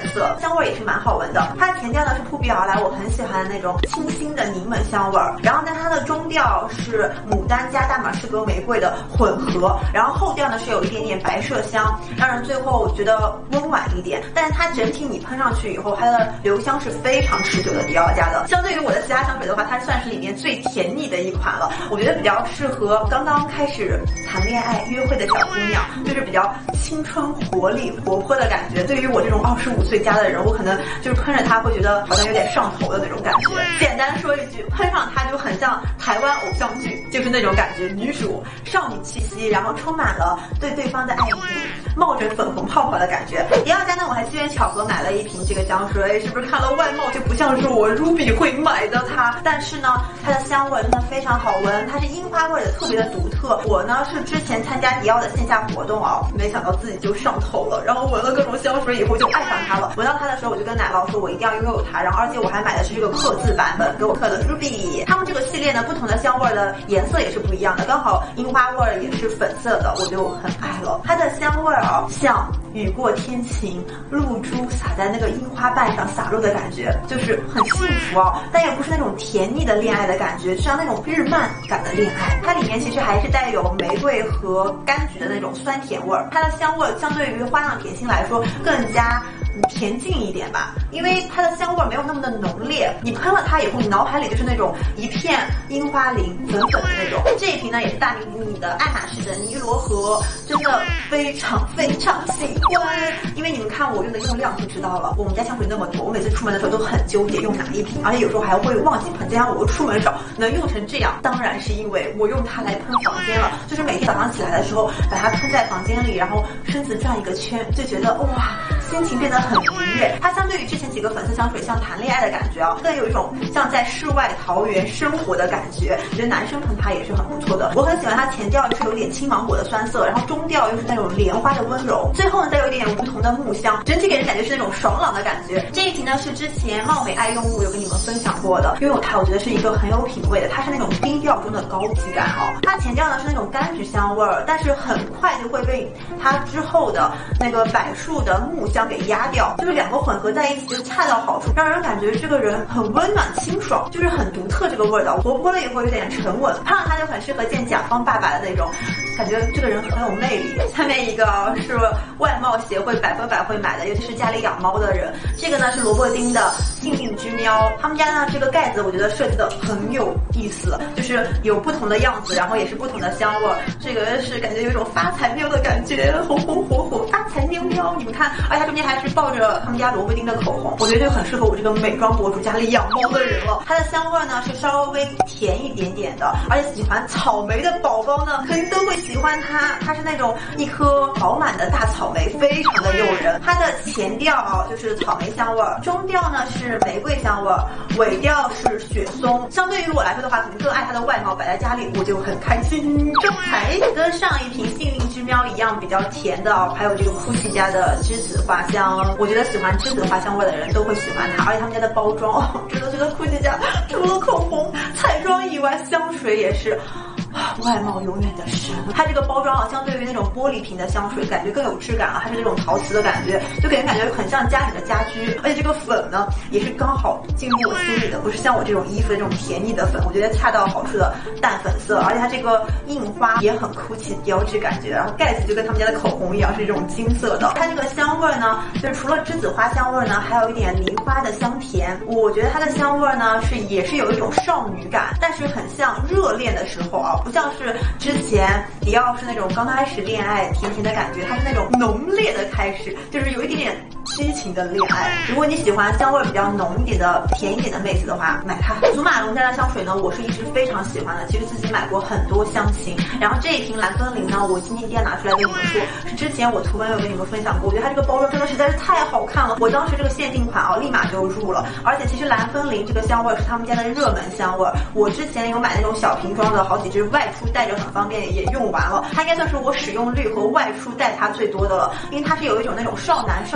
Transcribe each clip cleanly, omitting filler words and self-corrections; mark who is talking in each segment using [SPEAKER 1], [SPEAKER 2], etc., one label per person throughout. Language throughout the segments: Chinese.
[SPEAKER 1] 色，香味也是蛮好闻的。它的前调呢是扑鼻而来，我很喜欢的那种清新的柠檬香味儿，然后呢它的中调是牡丹加大马士革玫瑰的混合，然后后调呢是有一点点白麝香，让人最后觉得温婉一点。但是它整体你喷上去以后，它的留香是非常持久的，迪奥家的。相对于我的其他香水的话，它算是里面最甜腻的一款了，我觉得比较适合刚刚开始谈恋爱约会的小姑娘，就是比较青春活力活泼的感觉。对于我这种25岁加的人，我可能就是喷着它会觉得好像有点上头的那种感觉。简单说一句，喷上它就很像台湾偶像剧，就是那种感觉，女主少女气息，然后充满了对对方的爱意，冒着粉红泡泡的感觉。迪奥家呢，我还机缘巧合买了一瓶这个香水，是不是看了外貌就不像是我 Ruby 会买的它？但是呢，它的香味真的非常好闻，它是樱花味的，特别的独特。我呢是之前参加迪奥的线下活动啊，没想到自己就上头了，然后闻了各种香水以后就爱上它了。闻到它的时候，我就跟奶酪说，我一定要拥有它。然后而且我还买的是这个刻字版本，给我刻的 Ruby。他们这个系列呢，不同的香味的颜色也是不一样的，刚好樱花味也是粉色的，我就很爱了。它的香味啊，像雨过天晴，露珠洒在那个樱花瓣上洒落的感觉，就是很幸福啊，但也不是那种甜腻的恋爱的感觉，就像那种日漫感的恋爱。它里面其实还是带有玫瑰和柑橘的那种酸甜味儿，它的香味相对于花样甜心来说更加恬静一点吧，因为它的香味没有那么的浓烈，你喷了它以后，你脑海里就是那种一片樱花林粉粉的那种。这一瓶呢也是大名鼎鼎的爱马仕的尼罗河，真的非常非常喜欢，因为你们看我用的用量就知道了。我们家香水那么多，我每次出门的时候都很纠结用哪一瓶，而且有时候还会忘记喷，加上我又出门少，能用成这样，当然是因为我用它来喷房间了。就是每天早上起来的时候，把它喷在房间里，然后身子转一个圈，就觉得哇，心情变得很愉悦。它相对于之前几个粉色香水像谈恋爱的感觉啊，更有一种像在室外桃源生活的感觉。我觉得男生喷它也是很不错的。我很喜欢它前调是有点青芒果的酸涩，然后中调又是那种莲花的温柔，最后呢再有一点梧桐的木香，整体给人感觉是那种爽朗的感觉。这一瓶呢是之前貌美爱用物有跟你们分享过的，拥有它我觉得是一个很有品味的，它是那种低调中的高级感哦。它前调呢是那种柑橘香味儿，但是很快就会被它之后的那个柏树的木香给压掉，就是两个混合在一起就恰到好处，让人感觉这个人很温暖清爽，就是很独特这个味道。活泼了以后有点沉稳，看上它就很适合见甲方爸爸的那种感觉，这个人很有魅力。下面一个是外貌协会100%会买的，尤其是家里养猫的人，这个呢是萝卜丁的幸运之喵，他们家呢这个盖子我觉得设计的很有意思，就是有不同的样子，然后也是不同的香味。这个是感觉有一种发财喵的感觉，红红火火发财喵喵，你们看，而且它中间还是抱着他们家萝卜丁的口红，我觉得就很适合我这个美妆博主家里养猫的人了。它的香味呢是稍微甜一点点的，而且喜欢草莓的宝宝呢肯定都会喜欢它，它是那种一颗饱满的大草莓，非常的诱人。它的前调就是草莓香味，中调呢是玫瑰香味，尾调是雪松。相对于我来说的话，可能更爱它的外貌，摆在家里我就很开心。这还跟上一瓶幸运之喵一样比较甜的还有这个GUCCI家的栀子花香，我觉得喜欢栀子花香味的人都会喜欢它，而且他们家的包装真的觉得GUCCI家除了口红彩妆以外，香水也是外貌永远的神。它这个包装相对于那种玻璃瓶的香水感觉更有质感了，它是那种陶瓷的感觉，就给人感觉很像家里的家居。而且这个粉呢也是刚好进入我心里的，不是像我这种衣服的这种甜腻的粉，我觉得恰到好处的淡粉色，而且它这个印花也很GUCCI标志感觉，然后盖子就跟他们家的口红一样是这种金色的。它这个香味呢就是除了栀子花香味呢，还有一点梨花的香甜。我觉得它的香味呢也是有一种少女感，但是很像热恋的时候不像是之前迪奥是那种刚开始恋爱甜甜的感觉，它是那种浓烈的开始，就是有一点点激情的恋爱。如果你喜欢香味比较浓一点的甜一点的妹子的话，买它。祖马龙家的香水呢我是一直非常喜欢的，其实自己买过很多香型，然后这一瓶蓝风铃呢我今天拿出来跟你们说，是之前我图文有跟你们分享过，我觉得它这个包装真的实在是太好看了，我当时这个限定款立马就入了。而且其实蓝风铃这个香味是他们家的热门香味，我之前有买那种小瓶装的好几支，外出带着很方便，也用完了。它应该算是我使用率和外出带它最多的了，因为它是有一种那种少男少女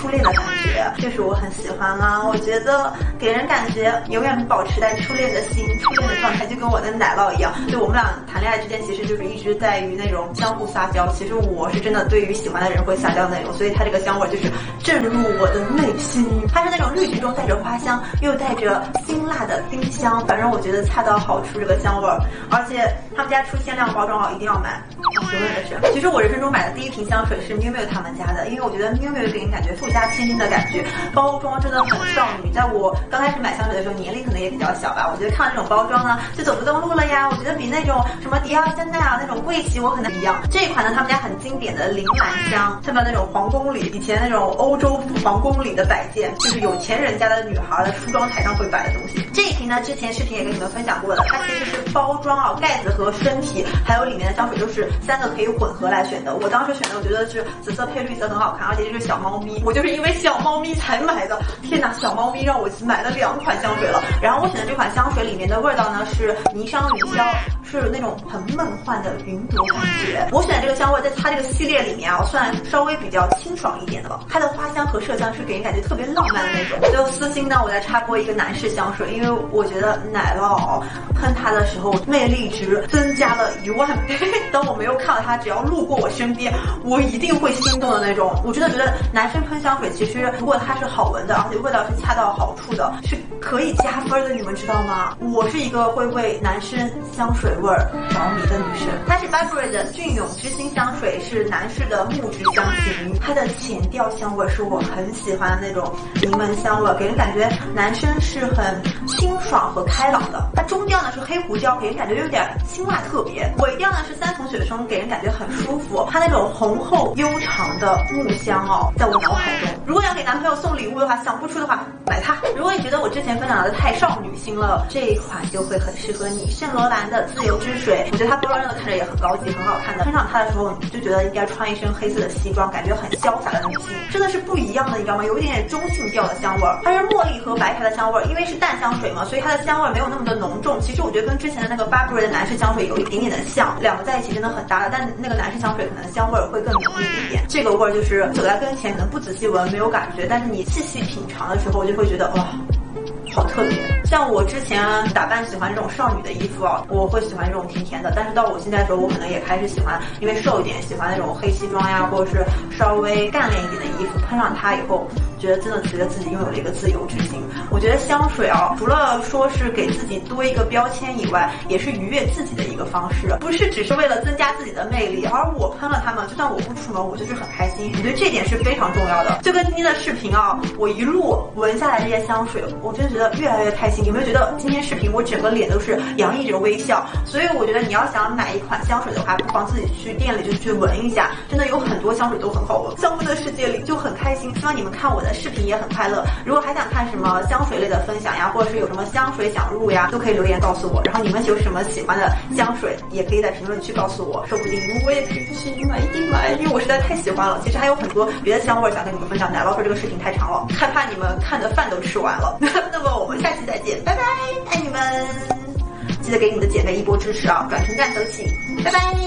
[SPEAKER 1] 初恋的感觉，这是我很喜欢啊。我觉得给人感觉永远保持在初恋的心，初恋的状态，就跟我的奶酪一样。就我们俩谈恋爱之间，其实就是一直在于那种相互撒娇。其实我是真的对于喜欢的人会撒娇那种，所以它这个香味就是震入我的内心。它是那种绿植中带着花香，又带着辛辣的丁香，反正我觉得恰到好处这个香味儿。而且他们家出限量包装一定要买。询问的是，其实我人生中买的第一瓶香水是 Miu Miu 他们家的，因为我觉得 Miu Miu 给人感觉富家千金的感觉，包装真的很少女。在我刚开始买香水的时候，年龄可能也比较小吧，我觉得看到这种包装呢，就走不动路了呀。我觉得比那种什么迪奥、香奈儿那种贵气我可能一样。这一款呢，他们家很经典的铃兰香，上面那种皇宫里以前那种欧洲皇宫里的摆件，就是有钱人家的女孩的梳妆台上会摆的东西。这一瓶呢，之前视频也跟你们分享过的，它其实是包装啊、盖子和身体还有里面的香水都是3个可以混合来选的。我当时选的，我觉得是紫色配绿色很好看，而且这是小猫咪，我就是因为小猫咪才买的。天哪，小猫咪让我买了2款香水了。然后我选的这款香水里面的味道呢是霓裳云霄，是那种很梦幻的云朵感觉。我选的这个香味在它这个系列里面啊，算稍微比较清爽一点的了。它的花香和麝香是给人感觉特别浪漫的那种。最后私心呢，我再插播一个男士香水，因为我觉得奶酪喷它的时候魅力值增加了10000倍。当我没有看到它，只要路过我身边，我一定会心动的那种。我真的觉得男生喷香水，其实如果它是好闻的，而且味道是恰到好处的，是可以加分的，你们知道吗？我是一个会为男生香水味着迷的女生。它是 Burberry 的俊永之心香水，是男士的木质香型，它的前调香味是我很喜欢的那种柠檬香味，给人感觉男生是很清爽和开朗的。它中调呢是黑胡椒，给人感觉有点辛辣特别。尾调呢是3层雪松，给人感觉很舒服。它那种浑厚悠长的木香哦，在我脑海中。如果要给男朋友送礼物的话，想不出的话，买它。如果你觉得我之前分享的太少女心了，这一款就会很适合你。圣罗兰的自由之水，我觉得它包装真的看着也很高级，很好看的。喷上它的时候，你就觉得应该穿一身黑色的西装，感觉很潇洒的女性，真的是不一样的，你知道吗？有一点点中性调的香味儿。它是茉莉和白茶的香味儿，因为是淡香水嘛，所以它的香味没有那么的浓重。其实我觉得跟之前的那个 Burberry 的男士香水有一点点的像，两个在一起真的很搭的。但那个男士香水可能香味儿会更浓郁一点，这个味儿就是走在跟前，可能不仔细闻没有感觉，但是你细细品尝的时候，就会觉得哇，好特别。像我之前打扮喜欢这种少女的衣服啊，我会喜欢这种甜甜的，但是到我现在的时候，我可能也开始喜欢，因为瘦一点，喜欢那种黑西装呀，或者是稍微干练一点的衣服。喷上它以后，觉得自己拥有了一个自由之心。我觉得香水啊，除了说是给自己多一个标签以外，也是愉悦自己的一个方式，不是只是为了增加自己的魅力。而我喷了它们，就算我不出门，我就是很开心。我觉得这点是非常重要的。就跟今天的视频啊，我一路闻下来这些香水，我真的觉得越来越开心。有没有觉得今天视频我整个脸都是洋溢着微笑？所以我觉得你要想买一款香水的话，不妨自己去店里就去闻一下，真的有很多香水都很好闻。香氛的世界里就很开心，希望你们看我的视频也很快乐。如果还想看什么香水类的分享呀，或者是有什么香水想入呀，都可以留言告诉我。然后你们有什么喜欢的香水，也可以在评论区告诉我，说不定我也可以去买一买，因为我实在太喜欢了。其实还有很多别的香味想跟你们分享，奶酪说这个视频太长了，害怕你们看的饭都吃完了。那么我们下期再见，拜拜，爱你们！记得给你的姐妹一波支持啊，转评赞走起，拜拜。